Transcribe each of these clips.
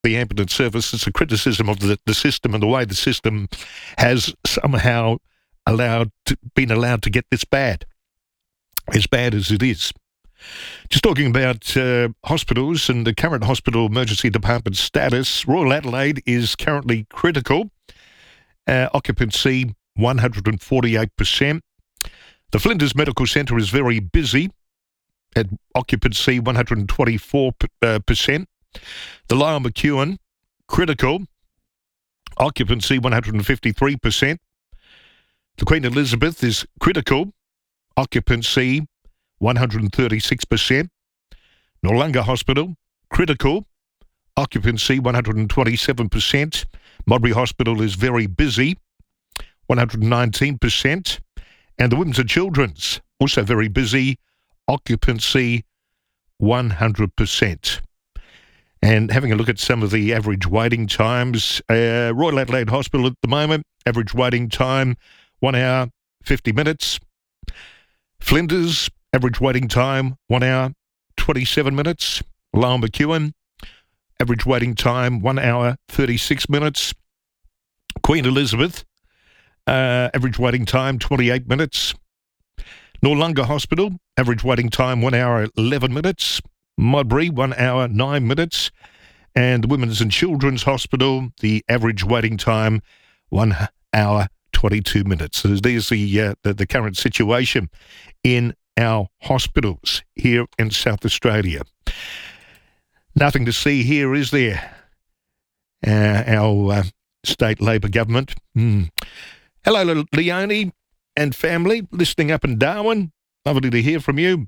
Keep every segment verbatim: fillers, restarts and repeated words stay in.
the ambulance service. It's a criticism of the, the system and the way the system has somehow allowed to, been allowed to get this bad, as bad as it is. Just talking about uh, hospitals and the current hospital emergency department status, Royal Adelaide is currently critical. Uh, occupancy one hundred forty-eight percent. The Flinders Medical Centre is very busy at occupancy one hundred twenty-four percent. The Lyell McEwen, critical, occupancy one hundred fifty-three percent. The Queen Elizabeth is critical, occupancy one hundred thirty-six percent. Noarlunga Hospital, critical, occupancy one hundred twenty-seven percent. Modbury Hospital is very busy, one hundred nineteen percent. And the Women's and Children's, also very busy, occupancy one hundred percent. And having a look at some of the average waiting times, uh, Royal Adelaide Hospital at the moment, average waiting time, one hour, fifty minutes. Flinders, average waiting time, one hour, twenty-seven minutes. Lyell McEwen, average waiting time, one hour, thirty-six minutes. Queen Elizabeth, uh, average waiting time, twenty-eight minutes. Noarlunga Hospital, average waiting time, one hour, eleven minutes. Modbury, one hour, nine minutes. And the Women's and Children's Hospital, the average waiting time, one hour, twenty-two minutes. So there's the, uh, the, the current situation in our hospitals here in South Australia. Nothing to see here, is there? Uh, our uh, state Labor government. Mm. Hello, Leonie and family, listening up in Darwin. Lovely to hear from you.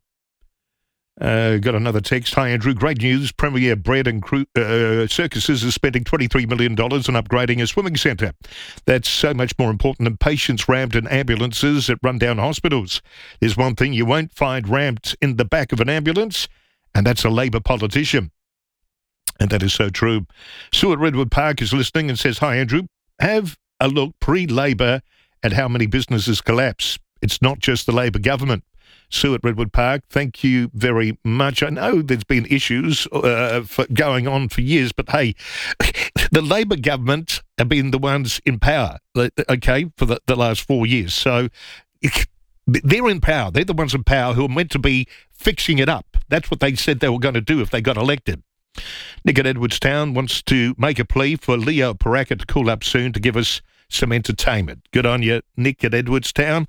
Uh, got another text. Hi, Andrew. Great news. Premier Bread and Cru- uh, Circuses is spending twenty-three million dollars on upgrading a swimming centre. That's so much more important than patients ramped in ambulances at rundown hospitals. There's one thing you won't find ramped in the back of an ambulance, and that's a Labor politician. And that is so true. Sue at Redwood Park is listening and says, hi, Andrew. Have a look pre-Labor at how many businesses collapse. It's not just the Labor government. Sue at Redwood Park, thank you very much. I know there's been issues uh, for going on for years, but hey, the Labor government have been the ones in power, okay, for the, the last four years. So they're in power. They're the ones in power who are meant to be fixing it up. That's what they said they were going to do if they got elected. Nick at Edwardstown wants to make a plea for Leo Paraka to call up soon to give us some entertainment. Good on you, Nick at Edwardstown.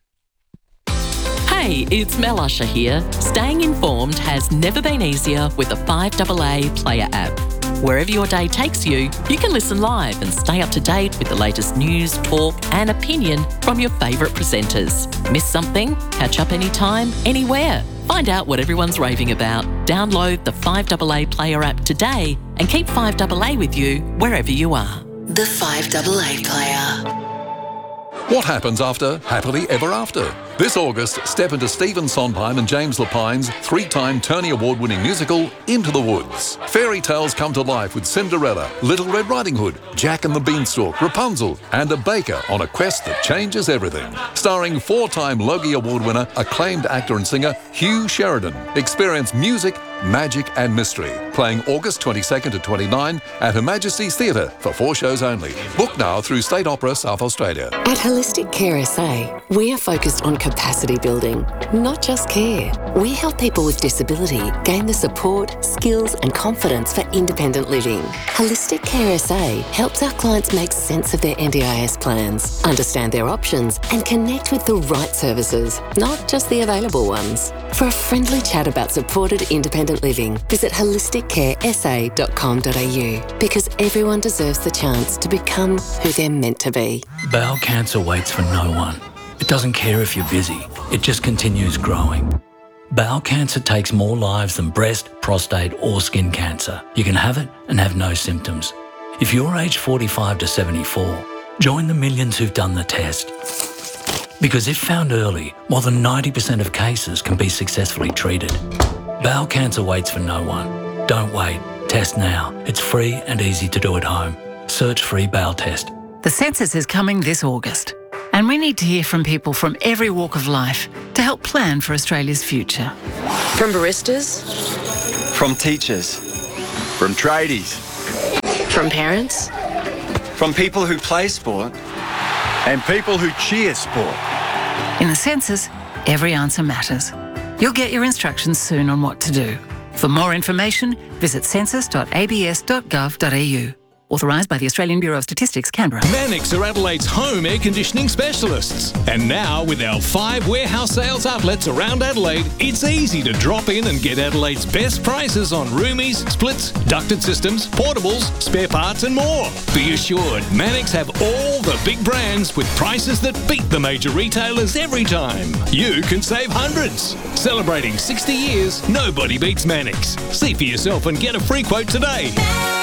Hey, it's Mel Usher here. Staying informed has never been easier with the five A A Player app. Wherever your day takes you, you can listen live and stay up to date with the latest news, talk and opinion from your favourite presenters. Miss something? Catch up anytime, anywhere. Find out what everyone's raving about. Download the five A A Player app today and keep five A A with you wherever you are. The five A A Player. What happens after Happily Ever After? This August, step into Stephen Sondheim and James Lapine's three-time Tony Award-winning musical, Into the Woods. Fairy tales come to life with Cinderella, Little Red Riding Hood, Jack and the Beanstalk, Rapunzel, and a baker on a quest that changes everything. Starring four-time Logie Award winner, acclaimed actor and singer Hugh Sheridan. Experience music, magic and mystery. Playing August twenty-second to twenty-ninth at Her Majesty's Theatre for four shows only. Book now through State Opera South Australia. At Holistic Care S A, we are focused on capacity building, not just care. We help people with disability gain the support, skills and confidence for independent living. Holistic Care S A helps our clients make sense of their N D I S plans, understand their options and connect with the right services, not just the available ones. For a friendly chat about supported independent living, visit holistic care s a dot com dot a u because everyone deserves the chance to become who they're meant to be. Bowel cancer waits for no one. It doesn't care if you're busy. It just continues growing. Bowel cancer takes more lives than breast, prostate or skin cancer. You can have it and have no symptoms. If you're aged forty-five to seventy-four, join the millions who've done the test. Because if found early, more than ninety percent of cases can be successfully treated. Bowel cancer waits for no one. Don't wait. Test now. It's free and easy to do at home. Search free bowel test. The census is coming this August, and we need to hear from people from every walk of life to help plan for Australia's future. From baristas, from teachers, from tradies, From parents? From people who play sport and people who cheer sport. In the census, every answer matters. You'll get your instructions soon on what to do. For more information, visit census dot a b s dot gov dot a u. Authorised by the Australian Bureau of Statistics, Canberra. Mannix are Adelaide's home air conditioning specialists. And now, with our five warehouse sales outlets around Adelaide, it's easy to drop in and get Adelaide's best prices on roomies, splits, ducted systems, portables, spare parts and more. Be assured, Mannix have all the big brands with prices that beat the major retailers every time. You can save hundreds. Celebrating sixty years, nobody beats Mannix. See for yourself and get a free quote today.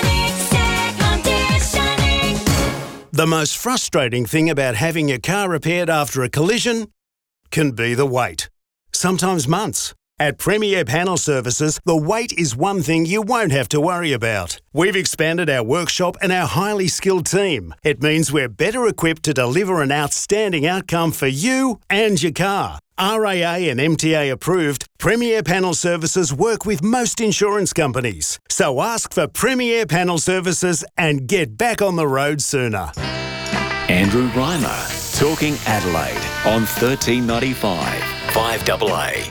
The most frustrating thing about having your car repaired after a collision can be the wait. Sometimes months. At Premier Panel Services, the wait is one thing you won't have to worry about. We've expanded our workshop and our highly skilled team. It means we're better equipped to deliver an outstanding outcome for you and your car. R A A and M T A approved, Premier Panel Services work with most insurance companies. So ask for Premier Panel Services and get back on the road sooner. Andrew Reimer, Talking Adelaide on thirteen ninety-five, five A A.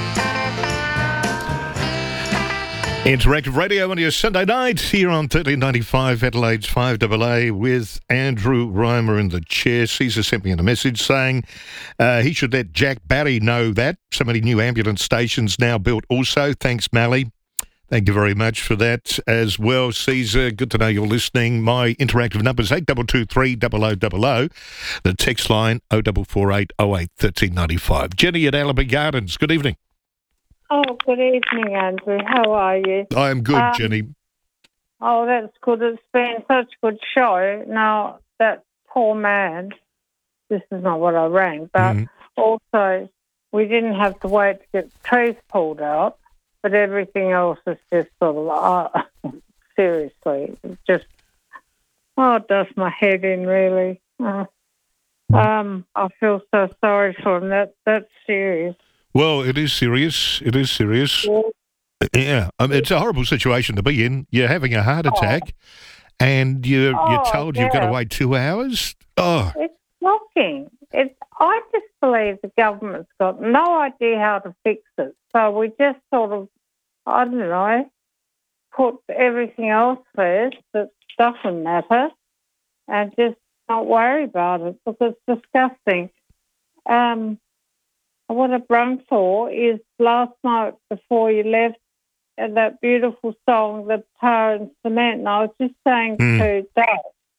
Interactive radio on your Sunday night here on thirteen ninety-five Adelaide's five A A with Andrew Reimer in the chair. Caesar sent me a message saying uh, he should let Jack Barry know that. So many new ambulance stations now built also. Thanks, Mally. Thank you very much for that as well, Caesar. Good to know you're listening. My interactive number is eight two two three zero zero zero zero. The text line oh four four eight oh eight one three nine five. Jenny at Allaby Gardens. Good evening. Oh, good evening, Andrew. How are you? I am good, um, Jenny. Oh, that's good. It's been such a good show. Now, that poor man, this is not what I rang, but mm. also we didn't have to wait to get the trees pulled out, but everything else is just sort of, uh, seriously, just, oh, it does my head in, really. Uh, um, I feel so sorry for him. That That's serious. Well, it is serious. It is serious. Yeah, yeah. I mean, it's a horrible situation to be in. You're having a heart attack, oh. and you're oh, you're told yeah. you've got to wait two hours. Oh, it's shocking. It's. I just believe the government's got no idea how to fix it. So we just sort of, I don't know, put everything else first that doesn't matter, and just not worry about it because it's disgusting. Um. What I've rung for is last night before you left, and that beautiful song, The Tar and Cement, and I was just saying mm. to Dad,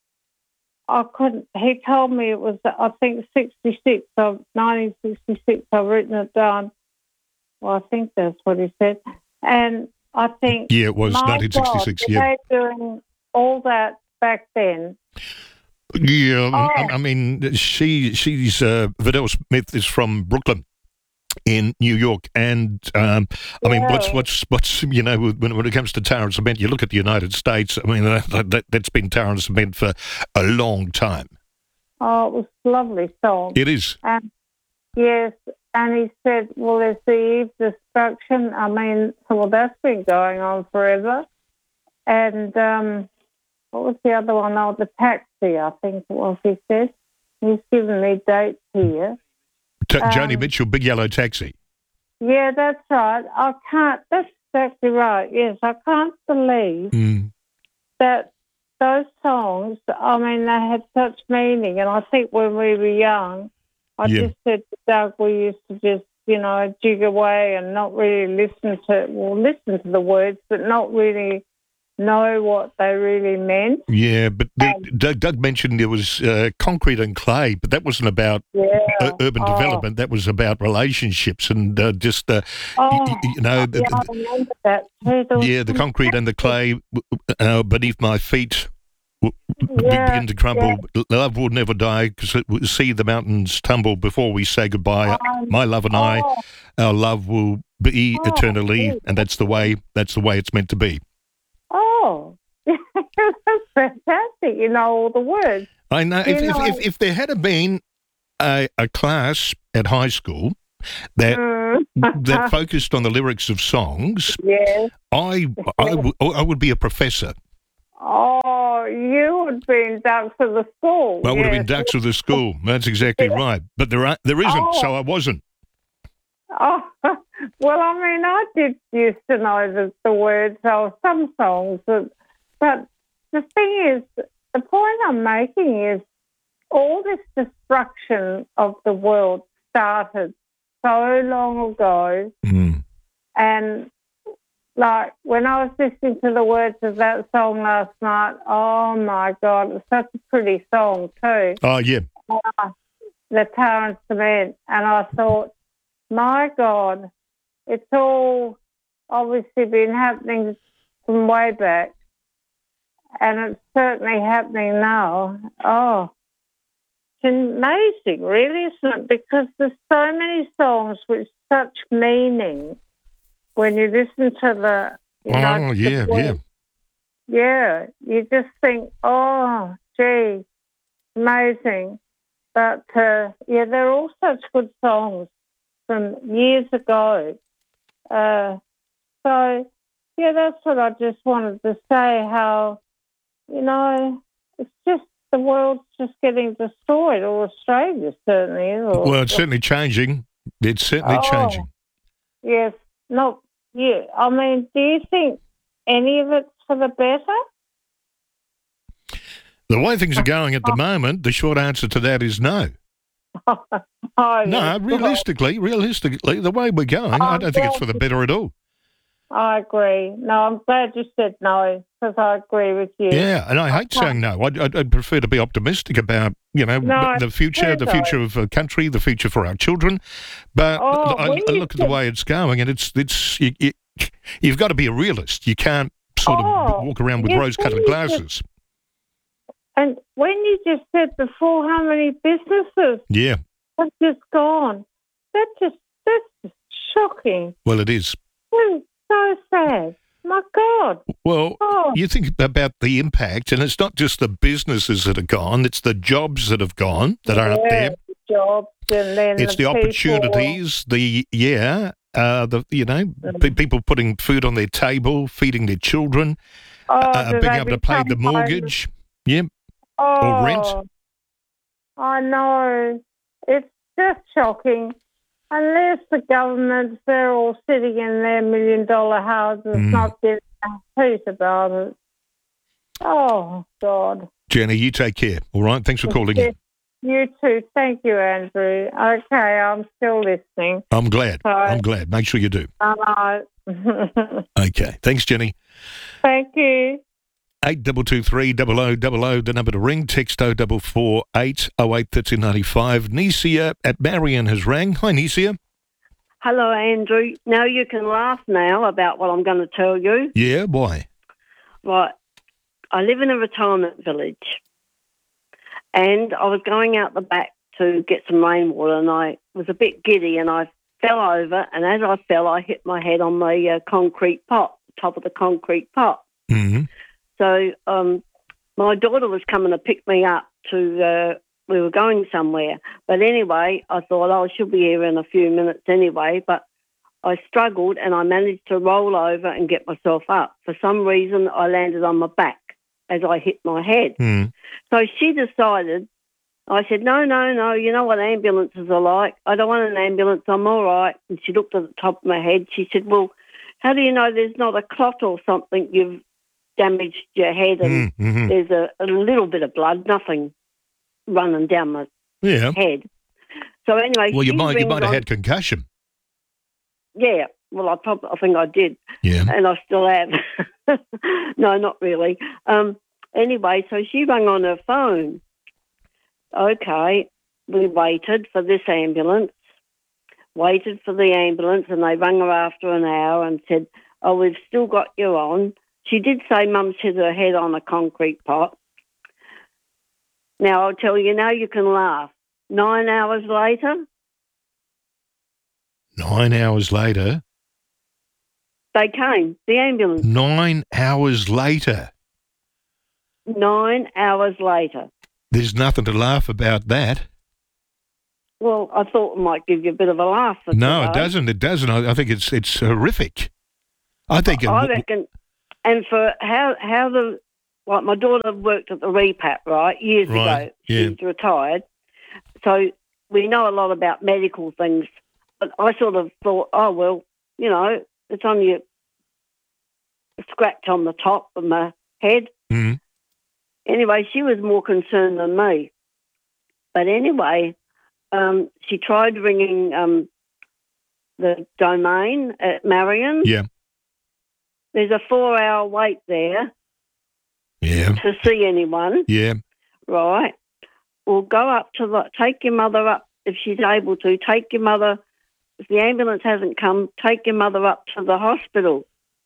I couldn't, he told me it was, I think, sixty-six, of nineteen sixty-six, I've written it down. Well, I think that's what he said. And I think... Yeah, it was nineteen sixty-six, God, yeah. They were doing all that back then. Yeah, oh. I, I mean, she she's, uh, Vidal Smith is from Brooklyn in New York, and um, I mean, yeah. what's what's what's you know, when, when it comes to tar and cement, you look at the United States. I mean, that, that, that's been tar and cement for a long time. Oh, it was a lovely song. It is. Um, yes, and he said, "Well, there's the Eve destruction." I mean, well, that's been going on forever. And um, what was the other one? Oh, the taxi, I think it was. He said he's given me dates here. T- Joni um, Mitchell, Big Yellow Taxi. Yeah, that's right. I can't, that's exactly right. Yes, I can't believe mm. that those songs, I mean, they had such meaning. And I think when we were young, I yeah. just said to Doug, we used to just, you know, jig away and not really listen to, well, listen to the words, but not really know what they really meant. Yeah, but the, um, Doug, Doug mentioned there was uh, concrete and clay, but that wasn't about yeah, uh, urban oh. development. That was about relationships and uh, just, uh, oh, y- y- you know, yeah, the, I remember that too. Yeah, the concrete and the clay uh, beneath my feet w- yeah, begin to crumble. Yeah. Love will never die because we see the mountains tumble before we say goodbye. Um, my love and oh. I, our love will be oh, eternally, geez. and that's the way. That's the way it's meant to be. Oh, that's fantastic. You know all the words. I know. If, know if, if, if there had been a, a class at high school that mm. that focused on the lyrics of songs, yes. I, I, w- I would be a professor. Oh, have been ducks of the school. Well, it would have yes. been ducks of the school. That's exactly Yeah. right. But there are, there isn't, Oh. so I wasn't. Oh, well, I mean, I did used to know the, the words of some songs, but, but the thing is, the point I'm making is all this destruction of the world started so long ago, Mm. and like when I was listening to the words of that song last night, oh my God, it's such a pretty song too. Oh, yeah. Uh, the Tar and Cement, and I thought, my God, it's all obviously been happening from way back, and it's certainly happening now. Oh, it's amazing, really, isn't it? Because there's so many songs with such meaning when you listen to the, you know, Oh, the yeah, yeah. words. Yeah, you just think, oh, gee, amazing. But, uh, yeah, they're all such good songs from years ago. Uh, so, yeah, that's what I just wanted to say, how, you know, it's just the world's just getting destroyed, or Australia certainly is. Or, Well, it's certainly changing. It's certainly Oh. changing. Yes, no, yeah. I mean, do you think any of it's for the better? The way things are going at the moment, the short answer to that is no. oh, No, yes. realistically, realistically, the way we're going, I don't think it's for the better at all. I agree. No, I'm glad you said no, because I agree with you. Yeah, and I hate saying no. I'd, I'd, I'd prefer to be optimistic about, you know, No, the future, the no. future of a country, the future for our children. But Oh, I, when I you look at the said- way it's going, and it's it's you, you, you've got to be a realist. You can't sort Oh, of walk around with yes, rose-colored when you glasses. And when you just said before how many businesses Yeah, have just gone, that just that's just shocking. well, it is. It's so sad. My God. Well, Oh. you think about the impact, and it's not just the businesses that are gone; it's the jobs that have gone that aren't Yeah, there. Jobs and then It's the people- opportunities, the yeah, uh, the you know, pe- people putting food on their table, feeding their children, Oh, uh, do being they able to pay the become mortgage, yeah, Oh, or rent. I know. It's just shocking. Unless the governments, they're all sitting in their million dollar houses, Mm. not giving a hoot about it. Oh, God. Jenny, you take care. All right, thanks for calling in. Yes, you too. Thank you, Andrew. Okay, I'm still listening. I'm glad. Bye. I'm glad. Make sure you do. Bye. Okay, thanks, Jenny. Thank you. Eight double two three double o double o, the number to ring. Text oh double four eight oh eight thirteen ninety five. Nicia at Marion has rang. Hi, Nicia. Hello, Andrew. Now you can laugh now about what I'm going to tell you. Yeah, why? Right. I live in a retirement village, and I was going out the back to get some rainwater, and I was a bit giddy, and I fell over, and as I fell, I hit my head on the uh, concrete pot, top of the concrete pot. Mm-hmm. So um, my daughter was coming to pick me up to, uh, we were going somewhere. But anyway, I thought, oh, she'll be here in a few minutes anyway. But I struggled and I managed to roll over and get myself up. For some reason, I landed on my back as I hit my head. Mm. So she decided, I said, no, no, no, you know what ambulances are like. I don't want an ambulance, I'm all right. And she looked at the top of my head. She said, well, how do you know there's not a clot or something you've damaged your head and Mm-hmm. there's a, a little bit of blood, nothing running down my Yeah. head. So anyway, Well, you she might you rings might have on- had concussion. Yeah, well, I probably I think I did, Yeah. and I still have. No, not really. Um, anyway, so she rang on her phone. Okay, we waited for this ambulance, waited for the ambulance, and they rang her after an hour and said, oh, we've still got you on. She did say Mum's hit her head on a concrete pot. Now, I'll tell you, now you can laugh. Nine hours later, Nine hours later. they came, the ambulance. Nine hours later. Nine hours later. There's nothing to laugh about that. Well, I thought it might give you a bit of a laugh. for No, it today. doesn't. It doesn't. I, I think it's it's horrific. I think. It, I reckon, and for how how the like my daughter worked at the Repat, right, years Right, ago. yeah. She's retired. So we know a lot about medical things. But I sort of thought, oh, well, you know, it's only a, a scratch on the top of my head. Mm. Anyway, she was more concerned than me. But anyway, um, she tried ringing um, the domain at Marion. Yeah. There's a four-hour wait there Yeah. to see anyone. Yeah. Right. Well, go up to the, take your mother up if she's able to. Take your mother, if the ambulance hasn't come, take your mother up to the hospital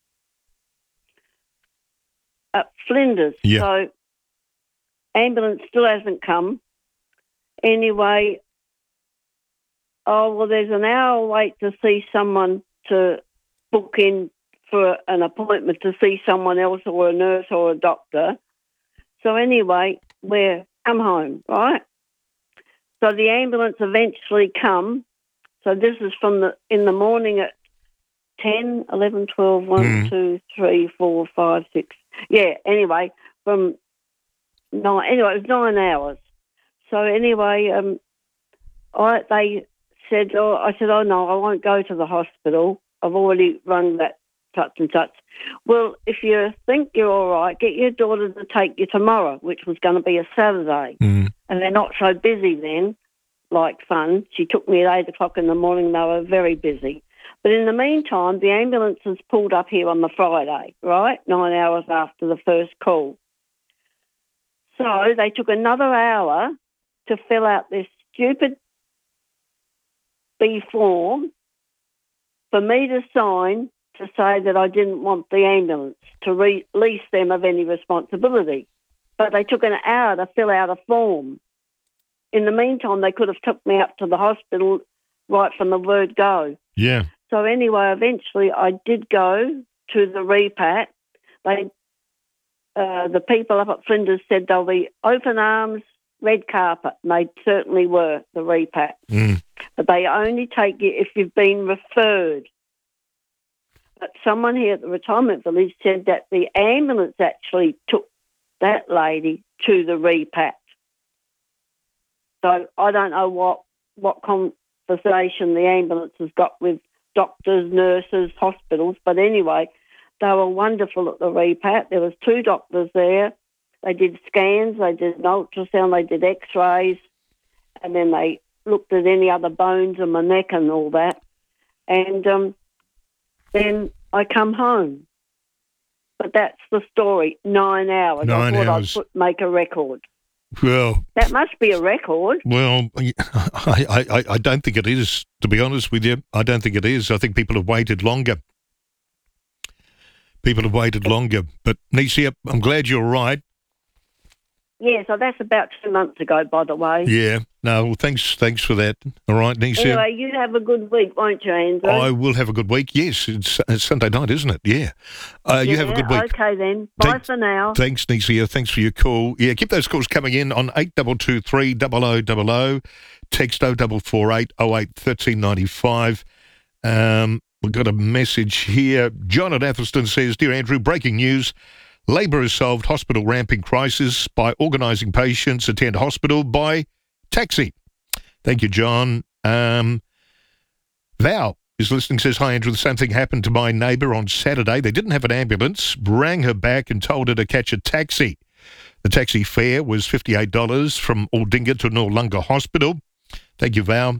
at Flinders. Yeah. So, ambulance still hasn't come. Anyway, oh, well, there's an hour wait to see someone to book in for an appointment to see someone else or a nurse or a doctor. So anyway, we're come home, right? So the ambulance eventually come. So this is from the in the morning at ten, eleven, twelve, one, Mm. two, three, four, five, six. Yeah, anyway, from nine, anyway, it was nine hours. So anyway, um, I they said, oh, I said, oh no, I won't go to the hospital. I've already rung that such and such. Well, if you think you're all right, get your daughter to take you tomorrow, which was going to be a Saturday. Mm. And they're not so busy then, like fun. She took me at eight o'clock in the morning. They were very busy. But in the meantime, the ambulance has pulled up here on the Friday, right, nine hours after the first call. So they took another hour to fill out this stupid B form for me to sign to say that I didn't want the ambulance, to re- release them of any responsibility. But they took an hour to fill out a form. In the meantime, they could have took me up to the hospital right from the word go. Yeah. So anyway, eventually I did go to the Repat. They, uh, the people up at Flinders said they'll be open arms, red carpet, and they certainly were, the Repat. Mm. But they only take you if you've been referred. But someone here at the retirement village said that the ambulance actually took that lady to the Repat. So I don't know what, what conversation the ambulance has got with doctors, nurses, hospitals, but anyway, they were wonderful at the Repat. There was two doctors there. They did scans, they did an ultrasound, they did x-rays, and then they looked at any other bones in my neck and all that. And um, then I come home. But that's the story, nine hours. Nine I thought hours. I'd put, make a record. Well, That must be a record. well, I, I, I don't think it is, to be honest with you. I don't think it is. I think people have waited longer. People have waited longer. But, Nisia, I'm glad you're right. Yeah, so that's about two months ago, by the way. Yeah. No, well, thanks thanks for that. All right, Nisia. Anyway, you have a good week, won't you, Andrew? I will have a good week. Yes, it's, it's Sunday night, isn't it? Yeah. Uh, you have a good Yeah, week. Okay, then. Bye Thanks- for now. Thanks, Nisia. Thanks for your call. Yeah, keep those calls coming in on eight two two three, double oh double oh. Text oh four four eight, oh eight, one three nine five. Um, we've got a message here. John at Athelston says, Dear Andrew, breaking news. Labor has solved hospital ramping crisis by organising patients attend hospital by taxi. Thank you, John. Um, Val is listening, says, Hi, Andrew. The same thing happened to my neighbour on Saturday. They didn't have an ambulance, rang her back and told her to catch a taxi. The taxi fare was fifty-eight dollars from Aldinga to Noarlunga Hospital. Thank you, Val.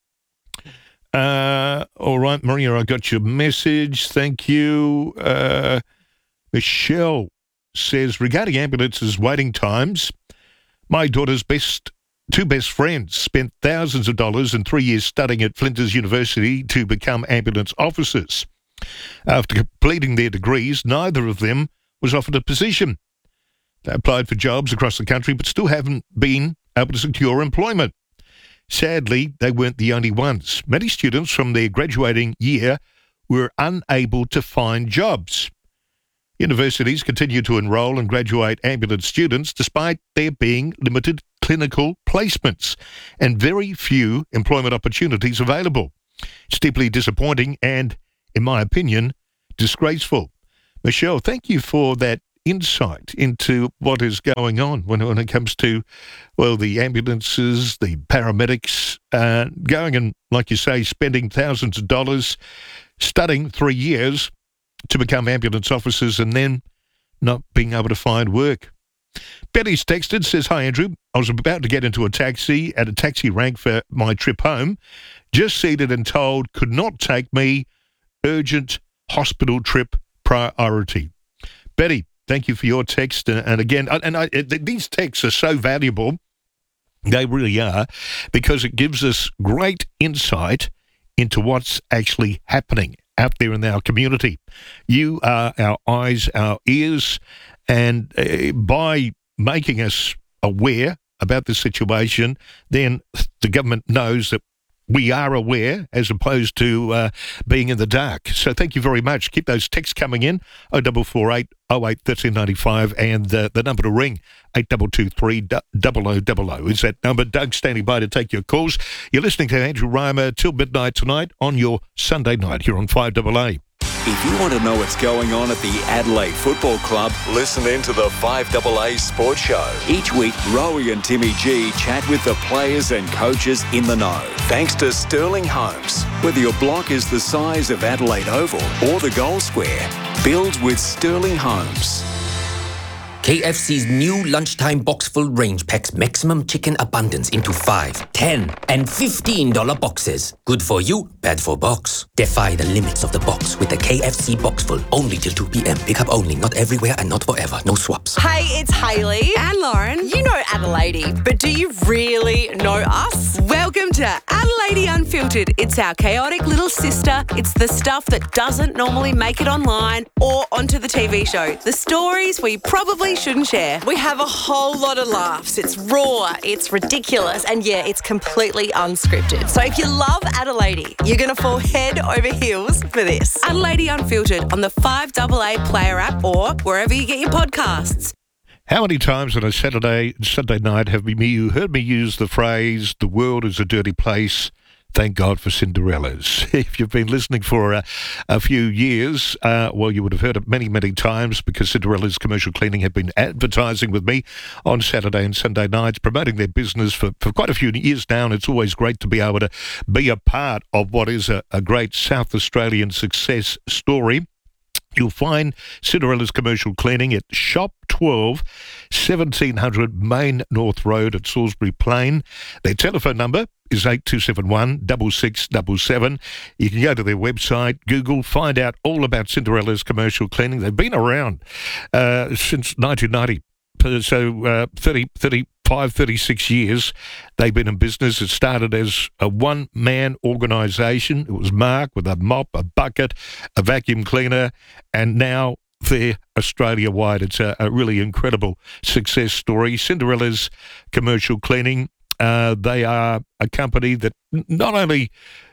Uh, all right, Maria, I got your message. Thank you. Uh, Michelle says, regarding ambulances waiting times, my daughter's best two best friends spent thousands of dollars and three years studying at Flinders University to become ambulance officers. After completing their degrees, neither of them was offered a position. They applied for jobs across the country but still haven't been able to secure employment. Sadly, they weren't the only ones. Many students from their graduating year were unable to find jobs. Universities continue to enrol and graduate ambulance students despite there being limited clinical placements and very few employment opportunities available. It's deeply disappointing and, in my opinion, disgraceful. Michelle, thank you for that insight into what is going on when, when it comes to, well, the ambulances, the paramedics, uh, going and, like you say, spending thousands of dollars, studying three years to become ambulance officers and then not being able to find work. Betty's texted, says, "Hi, Andrew. I was about to get into a taxi at a taxi rank for my trip home. Just seated and told could not take me. Urgent hospital trip priority." Betty, thank you for your text. Uh, and again, and I, these texts are so valuable. They really are, because it gives us great insight into what's actually happening out there in our community. You are our eyes, our ears, and uh, by making us aware about the situation, then the government knows that we are aware as opposed to uh, being in the dark. So thank you very much. Keep those texts coming in, oh four four eight, oh eight, one three nine five, and uh, the number to ring, eight two two three, zero zero zero zero is that number. Doug standing by to take your calls. You're listening to Andrew Reimer till midnight tonight on your Sunday night here on five double A. If you want to know what's going on at the Adelaide Football Club, listen in to the five double A Sports Show. Each week, Rowie and Timmy G chat with the players and coaches in the know. Thanks to Sterling Homes. Whether your block is the size of Adelaide Oval or the goal square, build with Sterling Homes. K F C's new lunchtime box full range packs maximum chicken abundance into five, ten, and fifteen dollar boxes. Good for you, bad for box. Defy the limits of the box with the K F C box full. Only till two p.m. Pick up only, not everywhere and not forever. No swaps. Hey, it's Hayley and Lauren. You know Adelaide, but do you really know us? Welcome to Adelaide Unfiltered. It's our chaotic little sister. It's the stuff that doesn't normally make it online or onto the T V show. The stories we probably shouldn't share. We have a whole lot of laughs. It's raw, it's ridiculous, and yeah, it's completely unscripted. So if you love Adelaide, you're going to fall head over heels for this. Adelaide Unfiltered on the five double A Player app or wherever you get your podcasts. How many times on a Saturday Sunday night have you heard me use the phrase, "the world is a dirty place"? Thank God for Cinderellas. If you've been listening for a, a few years, uh, well, you would have heard it many, many times, because Cinderella's Commercial Cleaning have been advertising with me on Saturday and Sunday nights, promoting their business for, for quite a few years now, and it's always great to be able to be a part of what is a, a great South Australian success story. You'll find Cinderella's Commercial Cleaning at Shop twelve, seventeen hundred Main North Road at Salisbury Plain. Their telephone number is eight two seven one, six six seven seven. You can go to their website, Google, find out all about Cinderella's Commercial Cleaning. They've been around uh, since nineteen ninety. So uh, thirty, thirty-five, thirty-six years they've been in business. It started as a one-man organisation. It was Mark with a mop, a bucket, a vacuum cleaner, and now they're Australia-wide. It's a, a really incredible success story. Cinderella's Commercial Cleaning, uh, they are a company that not only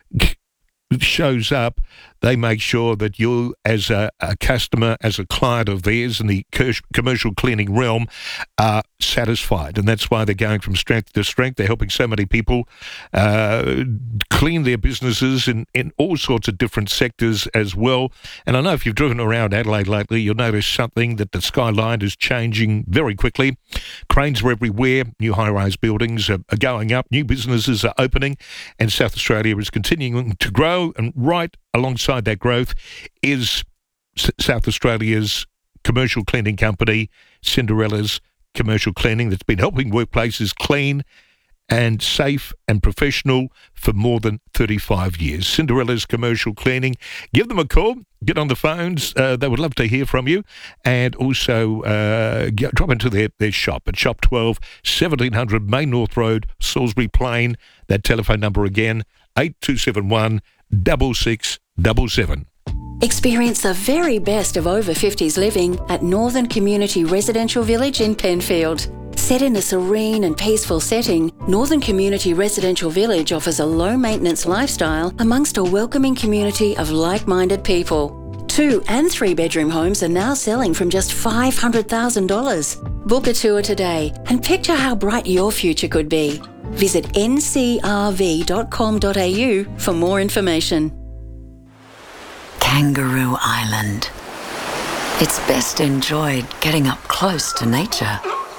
shows up, they make sure that you, as a, a customer, as a client of theirs in the commercial cleaning realm, are satisfied. And that's why they're going from strength to strength. They're helping so many people uh, clean their businesses in, in all sorts of different sectors as well. And I know if you've driven around Adelaide lately, you'll notice something, that the skyline is changing very quickly. Cranes are everywhere. New high-rise buildings are, are going up. New businesses are opening. And South Australia is continuing to grow. And right alongside that growth is S- South Australia's commercial cleaning company, Cinderella's Commercial Cleaning, that's been helping workplaces clean and safe and professional for more than thirty-five years. Cinderella's Commercial Cleaning. Give them a call. Get on the phones. Uh, they would love to hear from you. And also uh, get, drop into their, their shop at Shop twelve, seventeen hundred Main North Road, Salisbury Plain. That telephone number again, eight two seven one, six six seven seven. Experience the very best of over fifties living at Northern Community Residential Village in Penfield. Set in a serene and peaceful setting, Northern Community Residential Village offers a low-maintenance lifestyle amongst a welcoming community of like-minded people. Two and three-bedroom homes are now selling from just five hundred thousand dollars. Book a tour today and picture how bright your future could be. Visit n c r v dot com dot a u for more information. Kangaroo Island. It's best enjoyed getting up close to nature,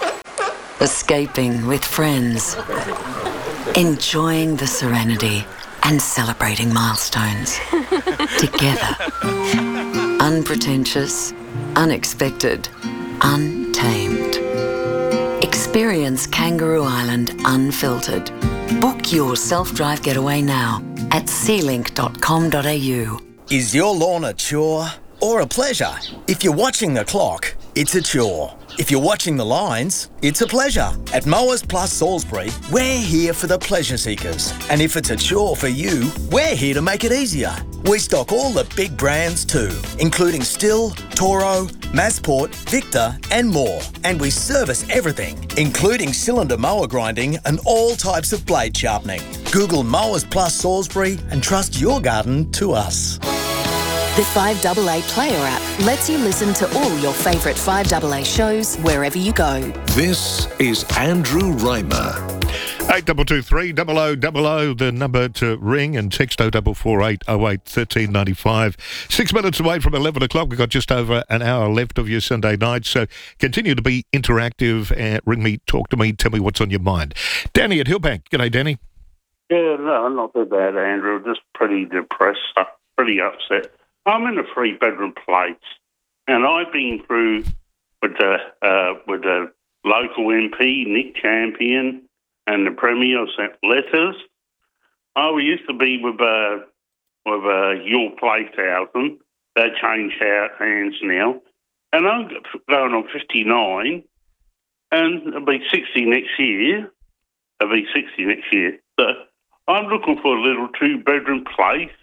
escaping with friends, enjoying the serenity and celebrating milestones together. Unpretentious, unexpected, untamed. Experience Kangaroo Island unfiltered. Book your self-drive getaway now at sealink dot com dot a u. Is your lawn a chore or a pleasure? If you're watching the clock, it's a chore. If you're watching the lines, it's a pleasure. At Mowers Plus Salisbury, we're here for the pleasure seekers. And if it's a chore for you, we're here to make it easier. We stock all the big brands too, including Stihl, Toro, Massport, Victor and more. And we service everything, including cylinder mower grinding and all types of blade sharpening. Google Mowers Plus Salisbury and trust your garden to us. The five A A Player app lets you listen to all your favourite five A A shows wherever you go. This is Andrew Reimer. eight two two three, double oh double oh, the number to ring, and text oh four four eight oh eight one three nine five. Six minutes away from eleven o'clock. We've got just over an hour left of your Sunday night, so continue to be interactive and ring me, talk to me, tell me what's on your mind. Danny at Hillbank. G'day, Danny. Yeah, no, not too bad, Andrew. Just pretty depressed, pretty upset. I'm in a three-bedroom place, and I've been through with the uh, with the local M P, Nick Champion, and the Premier. Sent letters. Oh, we used to be with uh, with uh, Your Place Housing. They changed hands now, and I'm going on fifty-nine, and I'll be sixty next year. I'll be sixty next year. So I'm looking for a little two-bedroom place.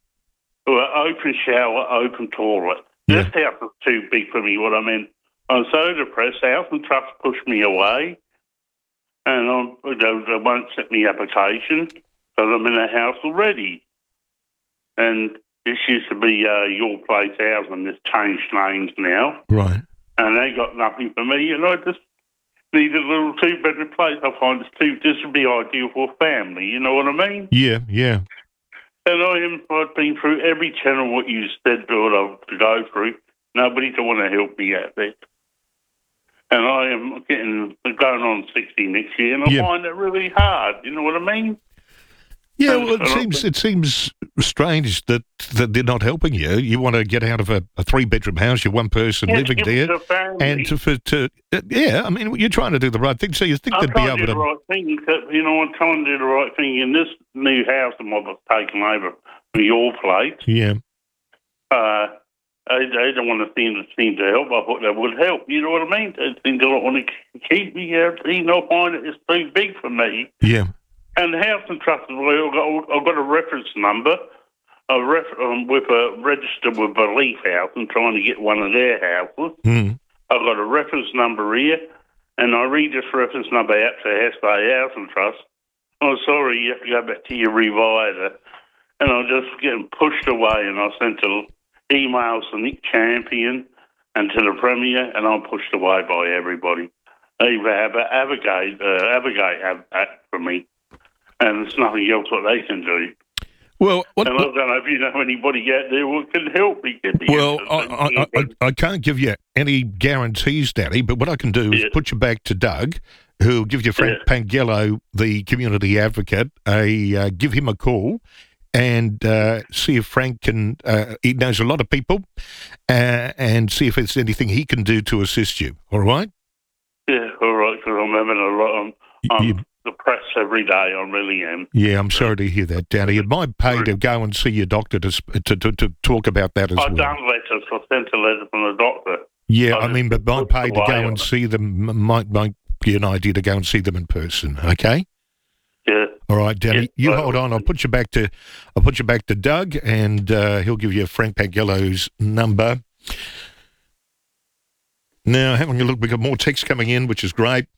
Open shower, open toilet. Yeah. This house is too big for me, what I mean. I'm so depressed. Housing Trust pushed me away, and I'm, they, they won't set me application because I'm in a house already. And this used to be uh, Your Place Housing. It's changed names now. Right. And they got nothing for me, and I just need a little two-bedroom place. I find it's too, this would be ideal for a family, you know what I mean? Yeah, yeah. And I am, I've been through every channel what you said to go through. Nobody to want to help me out there. And I am getting going on sixty next year, and I yeah. find it really hard. You know what I mean? Yeah, well, it seems it seems strange that, that they're not helping you. You want to get out of a, a three-bedroom house, you're one person yeah, living there. And to, for, to, uh, yeah, I mean, you're trying to do the right thing, so you think I'm they'd be able to... I'm to... do the right thing, you know, I'm trying to do the right thing. In this new house that I've taken over from Your Place, yeah. uh, they, they don't want to seem to, seem to help. I thought they would help, you know what I mean? They seem to not want to keep me out. You know, I find it's too big for me. Yeah. And the Housing Trust as well, I've got, I've got a reference number. I ref, um, with a registered with Belief House and trying to get one of their houses. Mm. I've got a reference number here, and I read this reference number out to H S B A Housing Trust. Oh, sorry, you have to go back to your revider. And I'm just getting pushed away, and I sent a, emails to Nick Champion and to the Premier, and I'm pushed away by everybody. They even have a Avogate, uh, Avogate have that for me. And there's nothing else what they can do. Well, what, and I don't know if you know anybody out there who can help me get the Well, I, I, I, I can't give you any guarantees, Danny, but what I can do is yeah. put you back to Doug, who'll give you Frank yeah. Pangello, the community advocate, a uh, give him a call and uh, see if Frank can, uh, he knows a lot of people, uh, and see if there's anything he can do to assist you, all right? Yeah, all right, because I'm having a lot, I'm, I'm you, depressed every day, I really am. Yeah, I'm sorry to hear that, Danny. It might pay to go and see your doctor to to, to, to talk about that as I've well. I've done letters, I sent a letter from the doctor. Yeah, I, I mean, but might pay to go and see them, might, might be an idea to go and see them in person, okay? Yeah. All right, Danny, yeah, you right. hold on. I'll put you back to, I'll put you back to Doug, and uh, he'll give you Frank Pangello's number. Now, having a look, we've got more text coming in, which is great.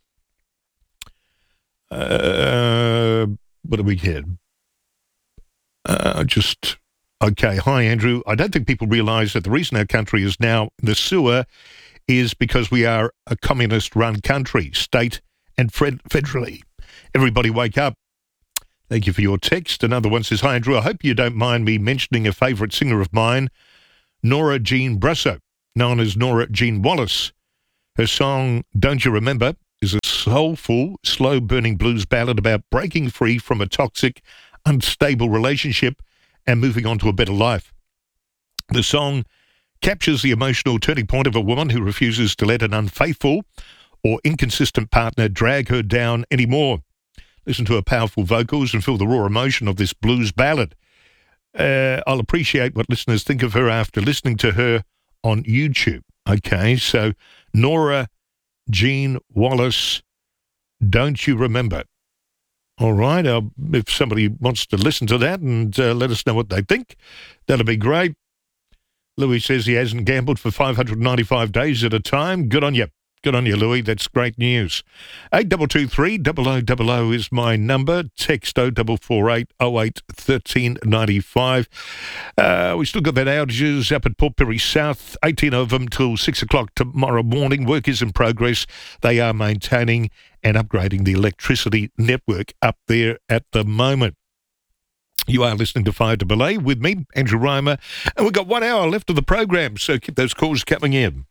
Uh, what do we get? Uh, just, okay. Hi, Andrew. I don't think people realise that the reason our country is now the sewer is because we are a communist-run country, state and fed- federally. Everybody wake up. Thank you for your text. Another one says, hi, Andrew. I hope you don't mind me mentioning a favourite singer of mine, Nora Jean Brasso. known as Nora Jean Wallace. Her song, Don't You Remember, is a soulful, slow-burning blues ballad about breaking free from a toxic, unstable relationship and moving on to a better life. The song captures the emotional turning point of a woman who refuses to let an unfaithful or inconsistent partner drag her down anymore. Listen to her powerful vocals and feel the raw emotion of this blues ballad. Uh, I'll appreciate what listeners think of her after listening to her on YouTube. Okay, so Nora Jean Wallace, Don't You Remember? All right, uh, if somebody wants to listen to that and uh, let us know what they think, that'll be great. Louis says he hasn't gambled for five hundred ninety-five days at a time. Good on you. Good on you, Louis. That's great news. eight two two three, double oh double oh is my number. Text oh four four eight, oh eight, one three nine five. Uh, we still got that outages up at Port Pirie South, eighteen of them till six o'clock tomorrow morning. Work is in progress. They are maintaining and upgrading the electricity network up there at the moment. You are listening to five double A with me, Andrew Reimer, and we've got one hour left of the program, so keep those calls coming in.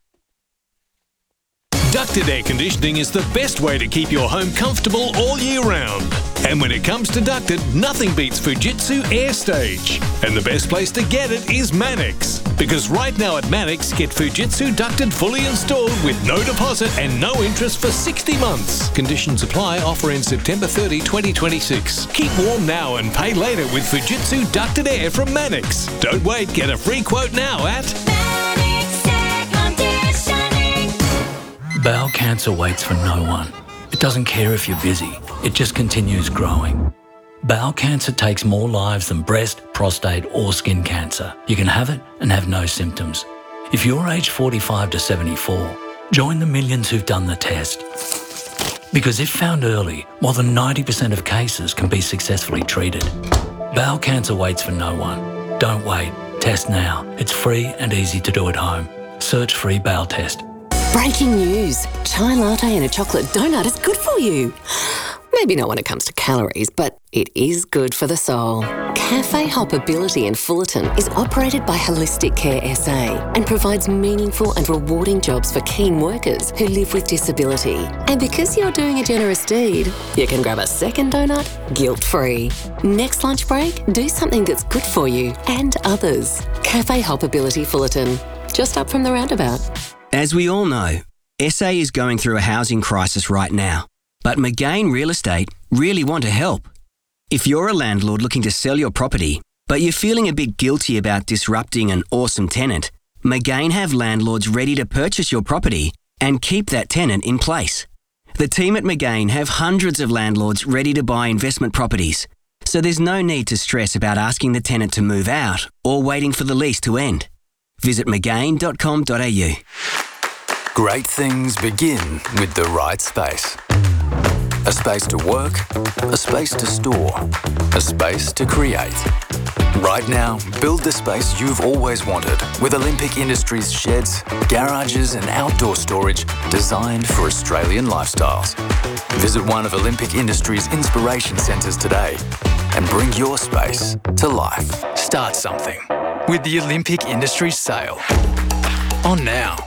Ducted air conditioning is the best way to keep your home comfortable all year round. And when it comes to ducted, nothing beats Fujitsu AirStage. And the best place to get it is Manix. Because right now at Manix, get Fujitsu ducted fully installed with no deposit and no interest for sixty months. Conditions apply. Offer in September thirtieth, twenty twenty-six. Keep warm now and pay later with Fujitsu ducted air from Manix. Don't wait. Get a free quote now at Bowel cancer waits for no one. It doesn't care if you're busy. It just continues growing. Bowel cancer takes more lives than breast, prostate or skin cancer. You can have it and have no symptoms. If you're aged forty-five to seventy-four, join the millions who've done the test. Because if found early, more than ninety percent of cases can be successfully treated. Bowel cancer waits for no one. Don't wait. Test now. It's free and easy to do at home. Search free bowel test. Breaking news. Chai latte and a chocolate donut is good for you. Maybe not when it comes to calories, but it is good for the soul. Cafe Hoppability in Fullerton is operated by Holistic Care S A and provides meaningful and rewarding jobs for keen workers who live with disability. And because you're doing a generous deed, you can grab a second donut guilt-free. Next lunch break, do something that's good for you and others. Cafe Hoppability Fullerton, just up from the roundabout. As we all know, S A is going through a housing crisis right now, but McGain Real Estate really want to help. If you're a landlord looking to sell your property, but you're feeling a bit guilty about disrupting an awesome tenant, McGain have landlords ready to purchase your property and keep that tenant in place. The team at McGain have hundreds of landlords ready to buy investment properties, so there's no need to stress about asking the tenant to move out or waiting for the lease to end. Visit mcgain dot com dot a u. Great things begin with the right space. A space to work, a space to store, a space to create. Right now, build the space you've always wanted with Olympic Industries sheds, garages and outdoor storage designed for Australian lifestyles. Visit one of Olympic Industries' inspiration centres today and bring your space to life. Start something with the Olympic Industries sale. On now.